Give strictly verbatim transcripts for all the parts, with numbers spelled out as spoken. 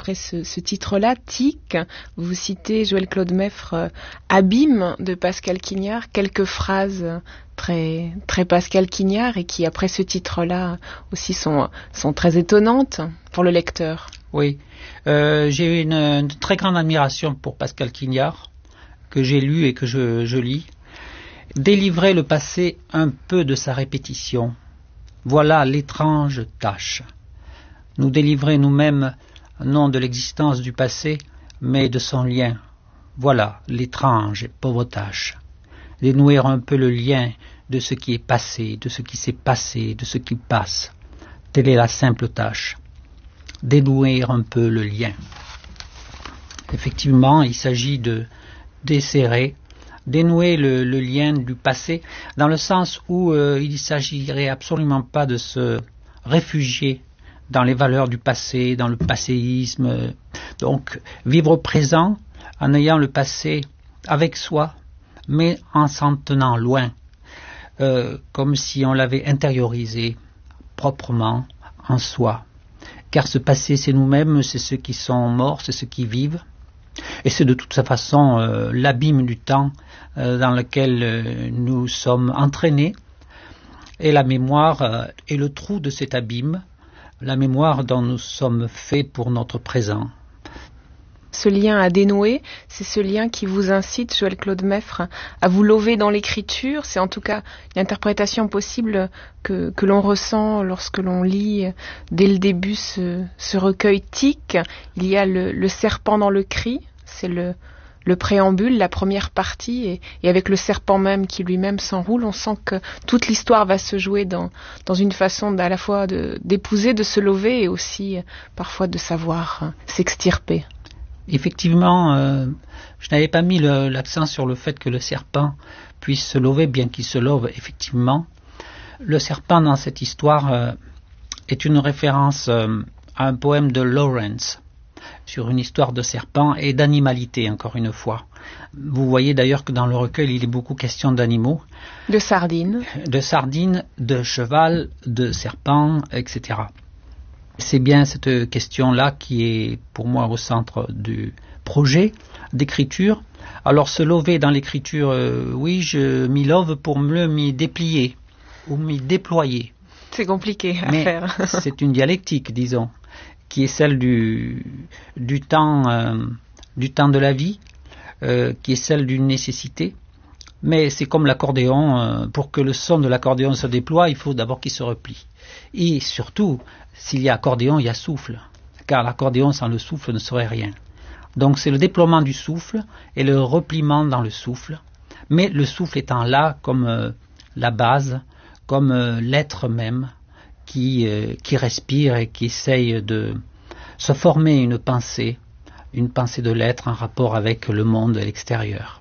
après ce, ce titre-là, Tic, vous citez Joël Claude Meffre, euh, Abîme de Pascal Quignard, quelques phrases très, très Pascal Quignard et qui, après ce titre-là, aussi sont, sont très étonnantes pour le lecteur. Oui, euh, j'ai une, une très grande admiration pour Pascal Quignard, que j'ai lu et que je, je lis. Délivrer le passé un peu de sa répétition, voilà l'étrange tâche. Nous délivrer nous-mêmes, non de l'existence du passé, mais de son lien. Voilà l'étrange et pauvre tâche. Dénouer un peu le lien de ce qui est passé, de ce qui s'est passé, de ce qui passe. Telle est la simple tâche. Dénouer un peu le lien. Effectivement, il s'agit de desserrer, dénouer le, le lien du passé, dans le sens où euh, il ne s'agirait absolument pas de se réfugier dans les valeurs du passé, dans le passéisme. Donc, vivre au présent en ayant le passé avec soi, mais en s'en tenant loin, euh, comme si on l'avait intériorisé proprement en soi. Car ce passé, c'est nous-mêmes, c'est ceux qui sont morts, c'est ceux qui vivent. Et c'est de toute façon euh, l'abîme du temps euh, dans lequel euh, nous sommes entraînés. Et la mémoire euh, est le trou de cet abîme, la mémoire dont nous sommes faits pour notre présent. Ce lien à dénouer, c'est ce lien qui vous incite, Joël Claude Meffre, à vous lever dans l'écriture. C'est en tout cas une interprétation possible que, que l'on ressent lorsque l'on lit dès le début ce, ce recueil Tic. Il y a le, le serpent dans le cri, c'est le, le préambule, la première partie, et, et avec le serpent même qui lui-même s'enroule, on sent que toute l'histoire va se jouer dans, dans une façon à la fois de, d'épouser, de se lever et aussi parfois de savoir s'extirper. Effectivement, euh, je n'avais pas mis le, l'accent sur le fait que le serpent puisse se lever, bien qu'il se lève effectivement. Le serpent dans cette histoire euh, est une référence euh, à un poème de Lawrence sur une histoire de serpent et d'animalité, encore une fois. Vous voyez d'ailleurs que dans le recueil, il est beaucoup question d'animaux. De sardines. De sardines, de cheval, de serpent, et cetera. C'est bien cette question-là qui est pour moi au centre du projet d'écriture. Alors se lever dans l'écriture, euh, oui, je m'y love pour me m'y déplier ou m'y déployer. C'est compliqué à Mais faire. C'est une dialectique, disons, qui est celle du, du, temps, euh, du temps de la vie, euh, qui est celle d'une nécessité. Mais c'est comme l'accordéon, euh, pour que le son de l'accordéon se déploie, il faut d'abord qu'il se replie. Et surtout, s'il y a accordéon, il y a souffle, car l'accordéon sans le souffle ne serait rien. Donc c'est le déploiement du souffle et le repliement dans le souffle, mais le souffle étant là comme euh, la base, comme euh, l'être même qui, euh, qui respire et qui essaye de se former une pensée, une pensée de l'être en rapport avec le monde et l'extérieur.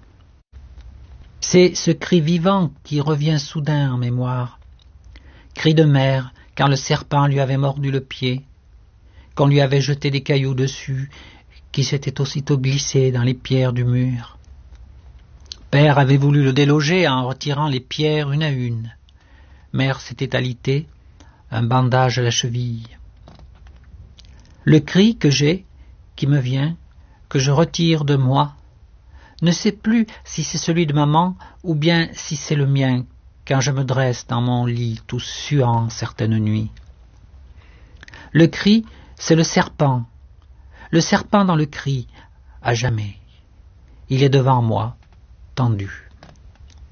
C'est ce cri vivant qui revient soudain en mémoire, cri de mère, car le serpent lui avait mordu le pied, qu'on lui avait jeté des cailloux dessus, qui s'étaient aussitôt glissés dans les pierres du mur. Père avait voulu le déloger en retirant les pierres une à une. Mère s'était alitée, un bandage à la cheville. Le cri que j'ai, qui me vient, que je retire de moi, ne sais plus si c'est celui de maman ou bien si c'est le mien, quand je me dresse dans mon lit tout suant certaines nuits. Le cri, c'est le serpent, le serpent dans le cri, à jamais. Il est devant moi, tendu.